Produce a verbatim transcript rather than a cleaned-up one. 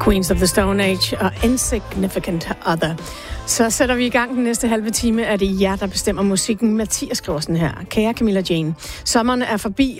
Queens of the Stone Age og Insignificant Other. Så sætter vi i gang den næste halve time. Er det jer, der bestemmer musikken? Mathias skriver sådan her. Kære Camilla Jane, sommeren er forbi,